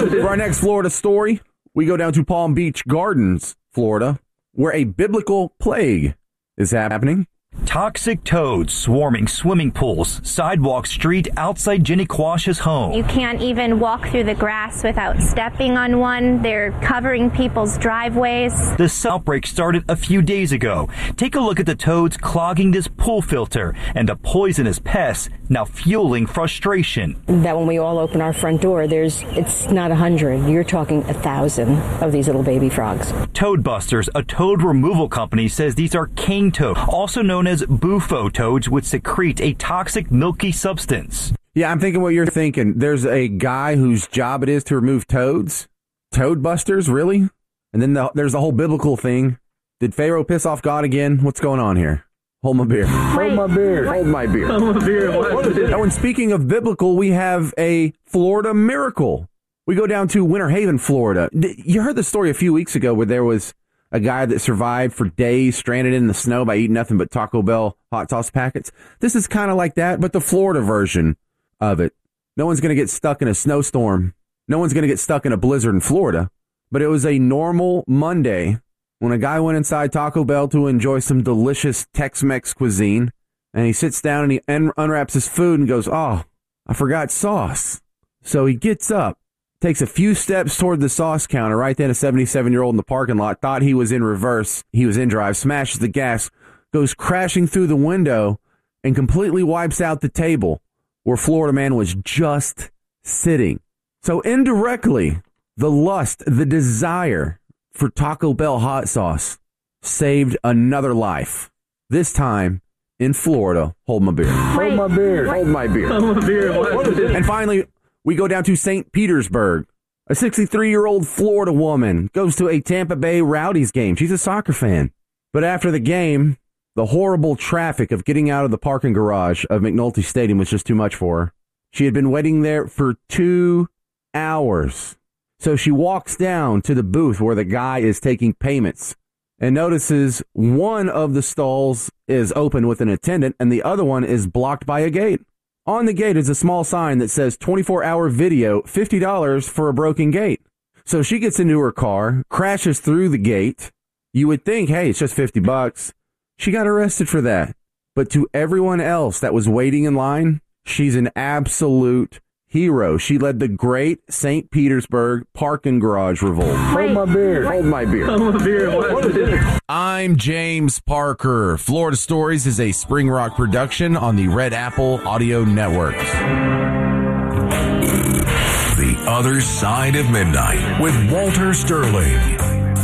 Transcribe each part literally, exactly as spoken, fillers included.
For our next Florida story, we go down to Palm Beach Gardens, Florida, where a biblical plague is happening. Toxic toads swarming swimming pools, sidewalk street outside Jenny Quash's home. You can't even walk through the grass without stepping on one. They're covering people's driveways. This outbreak started a few days ago. Take a look at the toads clogging this pool filter and the poisonous pests now fueling frustration. That when we all open our front door, there's it's not a hundred. You're talking a thousand of these little baby frogs. Toadbusters, a toad removal company, says these are cane toad, also known as bufo toads, which secrete a toxic milky substance. Yeah, I'm thinking what you're thinking. There's a guy whose job it is to remove toads. Toadbusters, really? And then the, there's the whole biblical thing. Did Pharaoh piss off God again? What's going on here? Hold my beer. Wait, Hold my beer. wait. Hold my beer. Hold my beer. What? Oh, and speaking of biblical, we have a Florida miracle. We go down to Winter Haven, Florida. You heard the story a few weeks ago where there was a guy that survived for days stranded in the snow by eating nothing but Taco Bell hot sauce packets. This is kind of like that, but the Florida version of it. No one's going to get stuck in a snowstorm. No one's going to get stuck in a blizzard in Florida. But it was a normal Monday when a guy went inside Taco Bell to enjoy some delicious Tex-Mex cuisine. And he sits down and he un- unwraps his food and goes, oh, I forgot sauce. So he gets up, takes a few steps toward the sauce counter. Right then, a seventy-seven-year-old in the parking lot thought he was in reverse. He was in drive, smashes the gas, goes crashing through the window, and completely wipes out the table where Florida man was just sitting. So indirectly, the lust, the desire for Taco Bell hot sauce saved another life. This time in Florida. Hold my beer. Wait, Hold my beer. wait. Hold my beer. Hold my beer. What? And finally, we go down to Saint Petersburg. A sixty-three-year-old Florida woman goes to a Tampa Bay Rowdies game. She's a soccer fan. But after the game, the horrible traffic of getting out of the parking garage of McNulty Stadium was just too much for her. She had been waiting there for two hours. So she walks down to the booth where the guy is taking payments and notices one of the stalls is open with an attendant and the other one is blocked by a gate. On the gate is a small sign that says twenty-four hour video, fifty dollars for a broken gate. So she gets into her car, crashes through the gate. You would think, hey, it's just fifty bucks. She got arrested for that. But to everyone else that was waiting in line, she's an absolute hero. She led the great Saint Petersburg parking garage revolt. Wait, Hold my beer. wait. Hold my beer. Hold my beer. What? I'm James Parker. Florida Stories is a Spring Rock production on the Red Apple Audio Network. The Other Side of Midnight with Walter Sterling.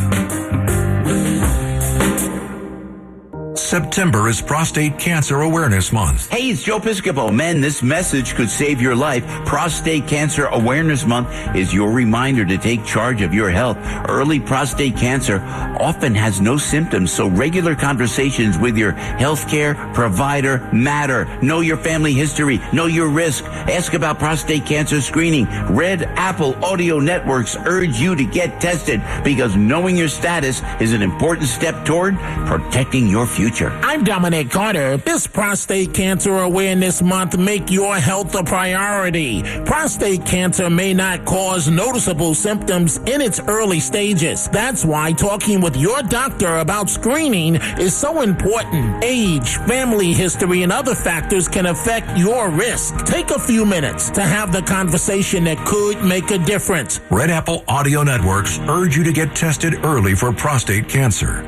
September is Prostate Cancer Awareness Month. Hey, it's Joe Piscopo. Men, this message could save your life. Prostate Cancer Awareness Month is your reminder to take charge of your health. Early prostate cancer often has no symptoms, so regular conversations with your healthcare provider matter. Know your family history. Know your risk. Ask about prostate cancer screening. Red Apple Audio Networks urge you to get tested because knowing your status is an important step toward protecting your future. I'm Dominic Carter. This Prostate Cancer Awareness Month, make your health a priority. Prostate cancer may not cause noticeable symptoms in its early stages. That's why talking with your doctor about screening is so important. Age, family history, and other factors can affect your risk. Take a few minutes to have the conversation that could make a difference. Red Apple Audio Networks urge you to get tested early for prostate cancer.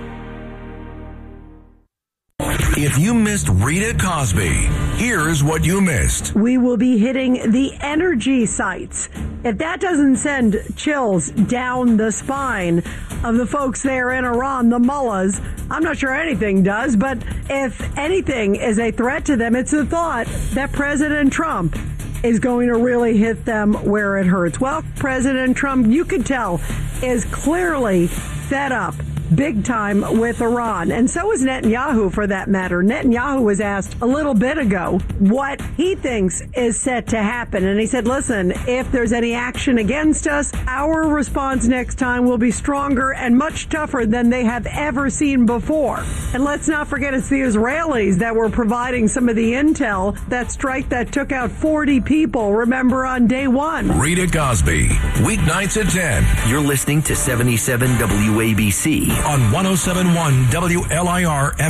If you missed Rita Cosby, here's what you missed. We will be hitting the energy sites. If that doesn't send chills down the spine of the folks there in Iran, the mullahs, I'm not sure anything does, but if anything is a threat to them, it's the thought that President Trump is going to really hit them where it hurts. Well, President Trump, you could tell, is clearly fed up, big time with Iran. And so is Netanyahu, for that matter. Netanyahu was asked a little bit ago what he thinks is set to happen. And he said, listen, if there's any action against us, our response next time will be stronger and much tougher than they have ever seen before. And let's not forget, it's the Israelis that were providing some of the intel, that strike that took out forty people, remember, on day one. Rita Cosby, weeknights at ten. You're listening to seventy-seven W A B C on one oh seven point one W L I R F M.